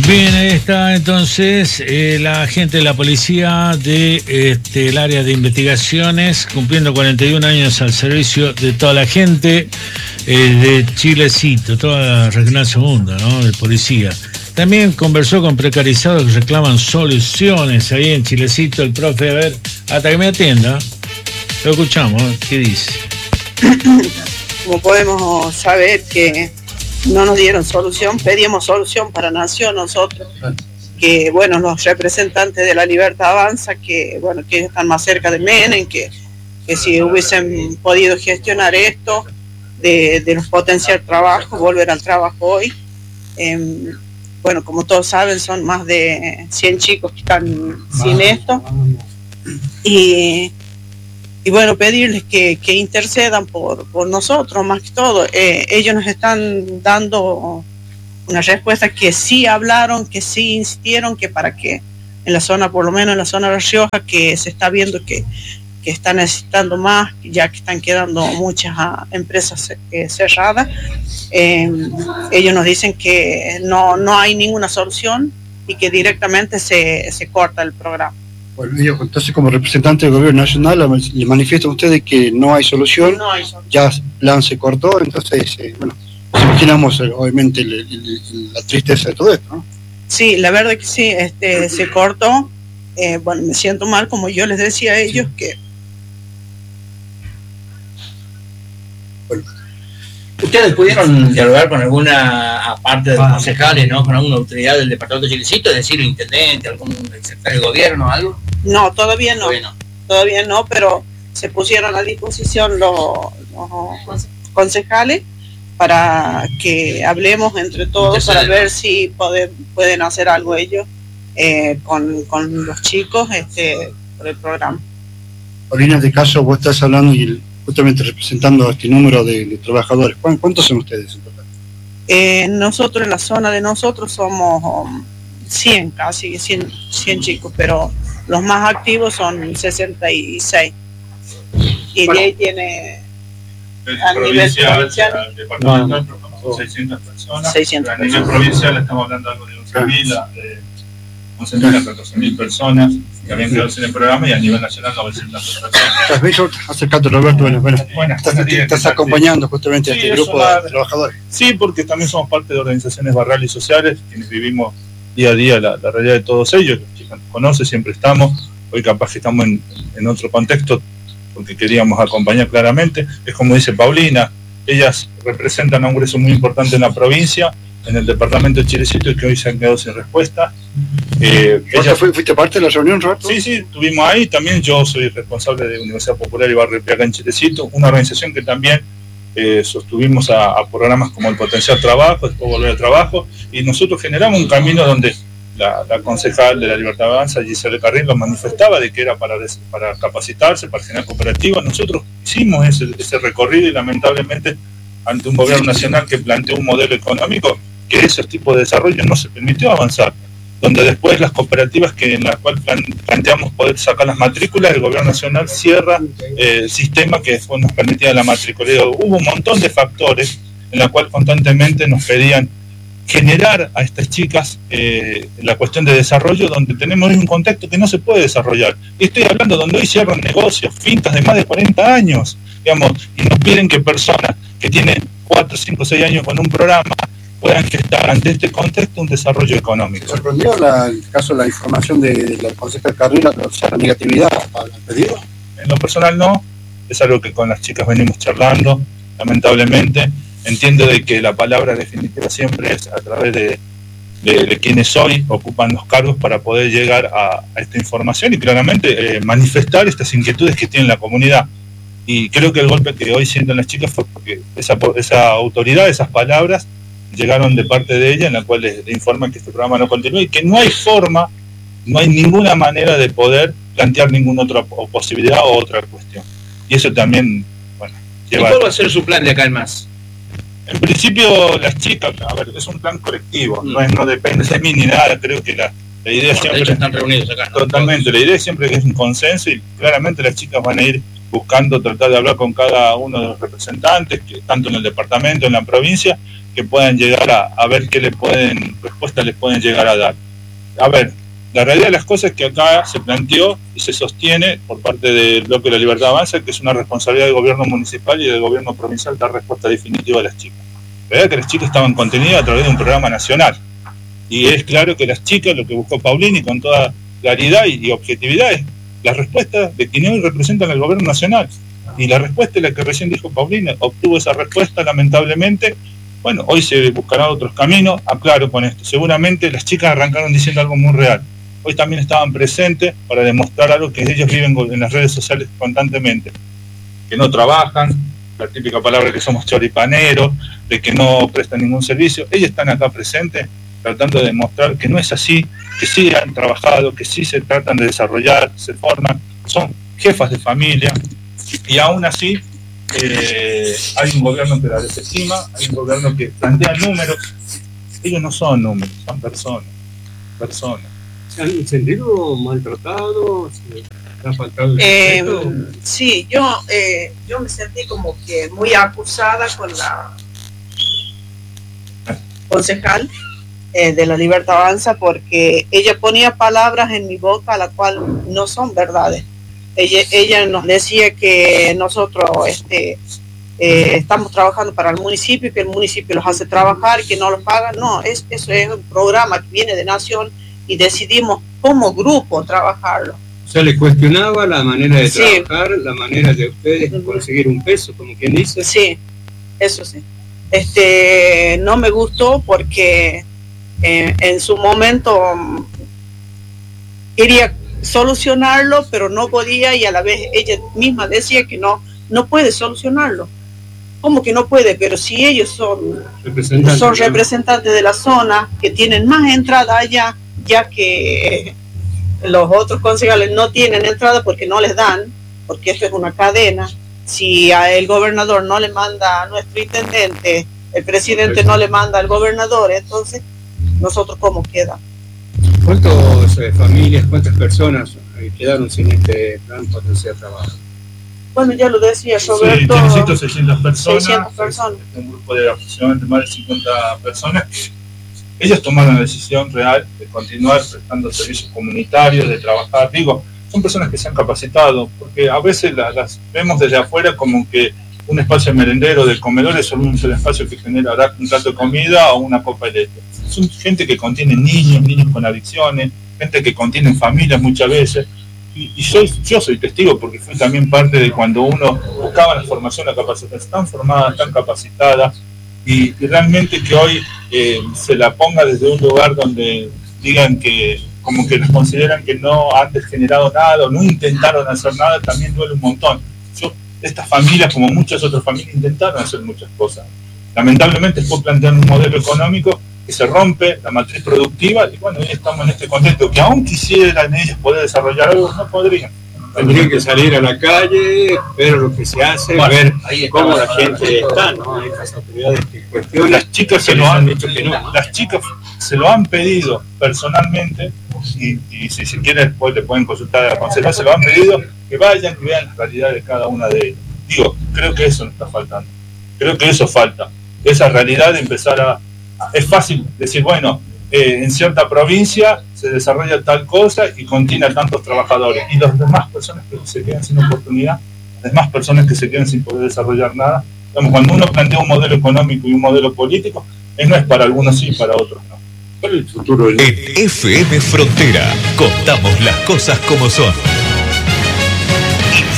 Bien, ahí está entonces la gente de la policía del área de investigaciones, cumpliendo 41 años al servicio de toda la gente de Chilecito, toda la regional segunda, ¿no? De policía. También conversó con precarizados que reclaman soluciones ahí en Chilecito. El profe, a ver, hasta que me atienda, lo escuchamos, ¿qué dice? Como podemos saber que no nos dieron solución, pedimos solución para Nación nosotros, que bueno, los representantes de la Libertad Avanza, que bueno, que están más cerca de Menem, que si hubiesen podido gestionar esto, de los potenciar trabajo, volver al trabajo hoy. Bueno, como todos saben, son más de 100 chicos que están sin esto. Y bueno, pedirles que intercedan por nosotros, más que todo. Ellos nos están dando una respuesta que sí hablaron, que sí insistieron, que para que en la zona, por lo menos en la zona de La Rioja, que se está viendo que están necesitando más, ya que están quedando muchas empresas cerradas. Ellos nos dicen que no hay ninguna solución y que directamente se corta el programa. Bueno, yo entonces como representante del gobierno nacional le manifiesto a ustedes que no hay solución, ya el plan se cortó, entonces, bueno, nos imaginamos obviamente la tristeza de todo esto, ¿no? Sí, la verdad que sí, se cortó. Bueno, me siento mal, como yo les decía a ellos, que... Bueno. ¿Ustedes pudieron dialogar con alguna, aparte de los concejales, ¿no? Con alguna autoridad del departamento de Chilecito, es decir, un intendente, algún secretario de gobierno, algo? No, todavía no, pero se pusieron a disposición los concejales para que hablemos entre todos para ver si pueden hacer algo ellos con los chicos por el programa. Paulina, en este caso vos estás hablando y justamente representando a este número de trabajadores. ¿Cuántos son ustedes en total? Nosotros en la zona de nosotros somos 100, casi 100 chicos, pero los más activos son 66. Y de ahí tiene a nivel provincial, departamental, 600 personas. 600 a nivel provincial estamos hablando algo de 11.000 a 14.000 personas que habían quedado en el programa, y a nivel nacional 900 personas. Acercate, Roberto, estás acompañando justamente a este grupo de trabajadores. Sí, porque también somos parte de organizaciones barriales y sociales, quienes vivimos día a día la realidad de todos ellos. Los chicos nos conocen, siempre estamos. Hoy capaz que estamos en otro contexto, porque queríamos acompañar claramente. Es como dice Paulina, ellas representan a un grueso muy importante en la provincia, en el departamento de Chilecito, y que hoy se han quedado sin respuesta. ¿Fuiste parte de la reunión, Roberto? Sí, estuvimos ahí. También yo soy responsable de Universidad Popular y Barrio Piaca en Chilecito, una organización que también sostuvimos a programas como el Potenciar Trabajo, después Volver al Trabajo, y nosotros generamos un camino donde la concejal de la Libertad Avanza, Giselle Carril, lo manifestaba de que era para capacitarse, para generar cooperativas. Nosotros hicimos ese recorrido, y lamentablemente ante un gobierno nacional que planteó un modelo económico que esos tipos de desarrollo no se permitió avanzar, donde después las cooperativas en las cuales planteamos poder sacar las matrículas, el gobierno nacional cierra el sistema que después nos permitía la matrícula. Hubo un montón de factores en la cual constantemente nos pedían generar a estas chicas la cuestión de desarrollo, donde tenemos un contexto que no se puede desarrollar. Y estoy hablando donde hoy cierran negocios, fincas de más de 40 años, digamos, y nos piden que personas que tienen 4, 5, 6 años con un programa puedan gestar ante este contexto un desarrollo económico. ¿Sorprendió en el caso la información de la concejal Carril, o sea, la negatividad al pedido? En lo personal no, es algo que con las chicas venimos charlando, lamentablemente. Entiendo de que la palabra definitiva siempre es a través de quienes hoy ocupan los cargos para poder llegar a esta información y claramente manifestar estas inquietudes que tiene la comunidad. Y creo que el golpe que hoy sienten las chicas fue porque esa autoridad, esas palabras, llegaron de parte de ella, en la cual le informan que este programa no continúa y que no hay forma, no hay ninguna manera de poder plantear ninguna otra posibilidad o otra cuestión. Y eso también, bueno, lleva... ¿Y cuál va a ser su plan de acá en más? En principio, las chicas, a ver, es un plan colectivo, no depende de mí ni nada. Creo que la idea siempre... Ellos están reunidos acá, ¿no? Totalmente, la idea siempre que es un consenso, y claramente las chicas van a ir buscando tratar de hablar con cada uno de los representantes, que tanto en el departamento, en la provincia, que puedan llegar a ver qué respuestas les pueden llegar a dar. A ver, la realidad de las cosas es que acá se planteó y se sostiene por parte del bloque de la Libertad Avanza que es una responsabilidad del gobierno municipal y del gobierno provincial dar respuesta definitiva a las chicas. La verdad es que las chicas estaban contenidas a través de un programa nacional. Y es claro que las chicas, lo que buscó Paulini con toda claridad y objetividad, es la respuesta de quienes hoy representan al gobierno nacional. Y la respuesta es la que recién dijo Paulini, obtuvo esa respuesta lamentablemente. Bueno, hoy se buscarán otros caminos, aclaro con esto. Seguramente las chicas arrancaron diciendo algo muy real. Hoy también estaban presentes para demostrar algo que ellos viven en las redes sociales constantemente. Que no trabajan, la típica palabra que somos choripaneros, de que no prestan ningún servicio. Ellos están acá presentes tratando de demostrar que no es así, que sí han trabajado, que sí se tratan de desarrollar, se forman, son jefas de familia, y aún así hay un gobierno que la desestima, hay un gobierno que plantea números. Ellos no son números, son personas. ¿Se han sentido maltratados? ¿Se ha faltado el respeto? Sí, yo me sentí como que muy acusada con la concejal de la Libertad Avanza, porque ella ponía palabras en mi boca a la cual no son verdades. Ella nos decía que nosotros estamos trabajando para el municipio, que el municipio los hace trabajar, que no los paga. No, eso es un programa que viene de Nación y decidimos como grupo trabajarlo. O sea, le cuestionaba la manera de trabajar, la manera de ustedes conseguir un peso, como quien dice. Sí, eso sí. No me gustó porque en su momento quería solucionarlo, pero no podía, y a la vez ella misma decía que no puede solucionarlo. ¿Cómo que no puede? Pero si ellos son representantes de la zona, que tienen más entrada allá, ya que los otros concejales no tienen entrada porque no les dan, porque esto es una cadena. Si el gobernador no le manda a nuestro intendente, el presidente no le manda al gobernador, entonces nosotros ¿cómo queda? ¿Cuántas familias, cuántas personas quedaron sin este plan potencial de trabajo? Bueno, ya lo decía Roberto. Sí, necesito 600 personas. 600 personas. Un grupo de aproximadamente más de 50 personas que ellos tomaron la decisión real de continuar prestando servicios comunitarios, de trabajar. Digo, son personas que se han capacitado, porque a veces las vemos desde afuera como que un espacio merendero de comedor es solo un espacio que generará un plato de comida o una copa de leche. Son gente que contiene niños con adicciones, gente que contiene familias muchas veces, y yo soy testigo porque fui también parte de cuando uno buscaba la formación, la capacitación. Están formadas, están capacitadas, y realmente que hoy se la ponga desde un lugar donde digan que como que les consideran que no han generado nada o no intentaron hacer nada, también duele un montón. Estas familias, como muchas otras familias, intentaron hacer muchas cosas. Lamentablemente después plantean un modelo económico que se rompe la matriz productiva, y bueno, hoy estamos en este contexto que aún quisieran ellos poder desarrollar algo, no podrían. Tendrían que salir a la calle, ver lo que se hace, bueno, ver cómo la gente está, ¿no? Estas autoridades que cuestionan. Las chicas se lo han dicho que no. Las chicas se lo han pedido personalmente, y si se quiere después le pueden consultar a la consejera, se lo han pedido que vayan y vean la realidad de cada una de ellas. Digo, creo que eso nos está faltando. Creo que eso falta. Esa realidad de empezar es fácil decir, bueno, en cierta provincia se desarrolla tal cosa y contiene a tantos trabajadores, y las demás personas que se quedan sin oportunidad, las demás personas que se quedan sin poder desarrollar nada. Digamos, cuando uno plantea un modelo económico y un modelo político, no es para algunos sí y para otros no. ¿Cuál es el futuro? En FM Frontera contamos las cosas como son.